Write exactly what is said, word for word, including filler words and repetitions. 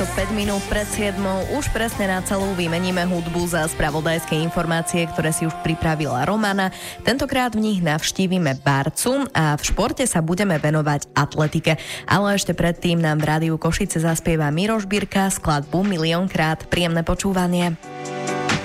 to päť minút pred siedmou. Už presne na celú vymeníme hudbu za spravodajské informácie, ktoré si už pripravila Romana. Tentokrát v nich navštívime Barcu a v športe sa budeme venovať atletike. Ale ešte predtým nám v Rádiu Košice zaspieva Miroš Birka skladbu Miliónkrát. Príjemné počúvanie.